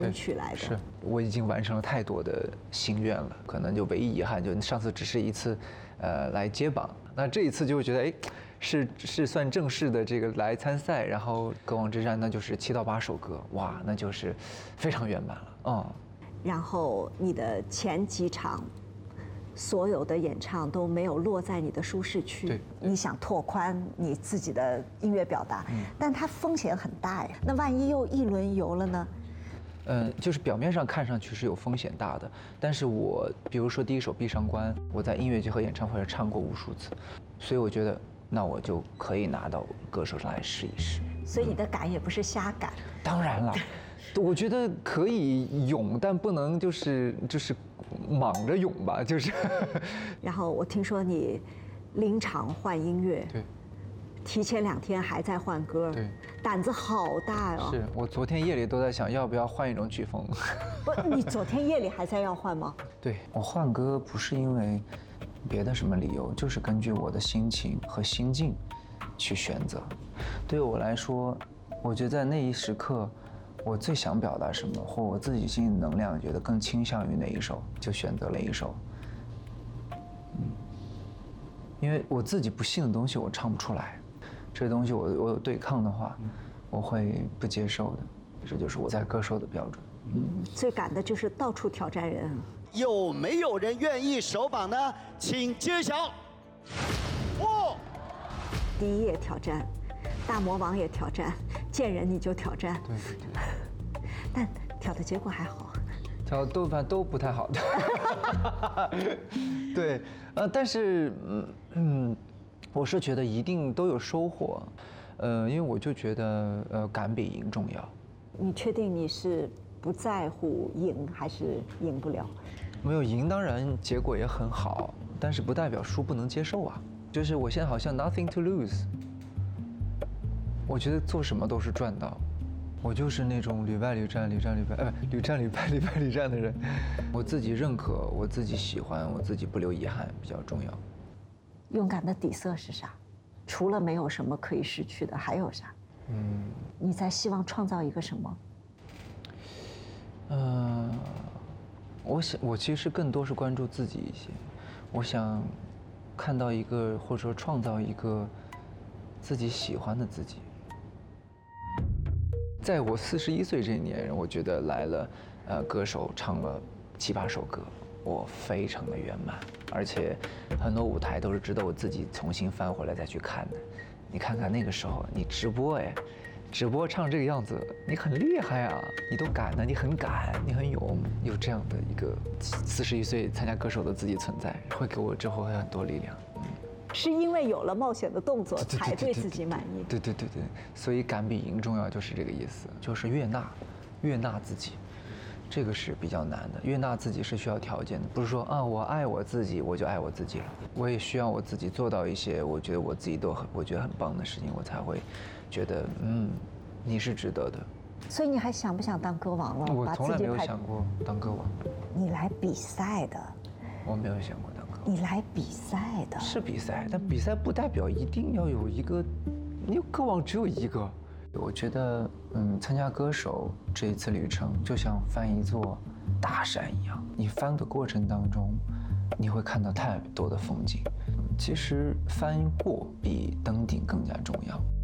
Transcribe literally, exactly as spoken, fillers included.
争取来的。 是，我已经完成了太多的心愿了，可能就唯一遗憾就上次只是一次，呃，来接榜，那这一次就会觉得，哎，是是算正式的这个来参赛，然后歌王之战那就是七到八首歌，哇，那就是非常圆满了，嗯。 然后你的前几场。所有的演唱都没有落在你的舒适区， 对， 你想拓宽你自己的音乐表达，嗯、但它风险很大呀。那万一又一轮游了呢？ 嗯，就是表面上看上去是有风险大的，但是我比如说第一首《闭上关》，我在音乐节和演唱会上唱过无数次，所以我觉得那我就可以拿到歌手上来试一试。 所以你的赶也不是瞎赶。 当然了。我觉得可以勇，但不能就是就是莽着勇吧，就是。 然后我听说你临场换音乐， 对， 提前两天还在换歌， 对， 胆子好大哦。 是我昨天夜里都在想，要不要换一种曲风。 不，你昨天夜里还在要换吗？ 对，我换歌不是因为别的什么理由，就是根据我的心情和心境去选择。对我来说，我觉得在那一时刻。我最想表达什么，或我自己心里能量觉得更倾向于哪一首，就选择了一首。嗯，因为我自己不信的东西，我唱不出来。这东西我我有对抗的话，我会不接受的。这就是我在歌手的标准。 嗯，最赶的就是到处挑战人。 有没有人愿意首榜呢？请揭晓。哦， 第一也挑战，大魔王也挑战。见人你就挑战， 对对对， 但挑的结果还好， 挑都反正都不太好的，对，呃，但是嗯嗯，我是觉得一定都有收获，呃，因为我就觉得呃敢比赢重要。 你确定你是不在乎赢还是赢不了？ 没有赢，当然结果也很好，但是不代表输不能接受啊。就是我现在好像 nothing to lose。我觉得做什么都是赚到，我就是那种屡败屡战、屡战屡败，呃，屡战屡败、屡败屡战的人。我自己认可，我自己喜欢，我自己不留遗憾比较重要。 勇敢的底色是啥？除了没有什么可以失去的，还有啥？嗯，你在希望创造一个什么？ 嗯、呃，我想，我其实更多是关注自己一些，我想看到一个，或者说创造一个自己喜欢的自己。在我四十一岁这一年，我觉得来了，呃，歌手唱了七八首歌，我非常的圆满，而且很多舞台都是值得我自己重新翻回来再去看的。你看看那个时候，你直播哎，直播唱这个样子，你很厉害啊，你都敢呢，你很敢，你很勇，有这样的一个四十一岁参加歌手的自己存在，会给我之后会很多力量。嗯。 是因为有了冒险的动作，才对自己满意。 对对对对，所以敢比赢重要，就是这个意思，就是悦纳，悦纳自己，这个是比较难的。悦纳自己是需要条件的，不是说啊我爱我自己，我就爱我自己了。我也需要我自己做到一些我觉得我自己都很我觉得很棒的事情，我才会觉得嗯，你是值得的。 所以你还想不想当歌王了？ 我从来没有想过当歌王。 你来比赛的。 我没有想过当歌王。 你来比赛的。 是比赛，但比赛不代表一定要有一个，你歌王只有一个。我觉得，嗯，参加歌手这一次旅程，就像翻一座大山一样，你翻的过程当中，你会看到太多的风景。其实翻过比登顶更加重要。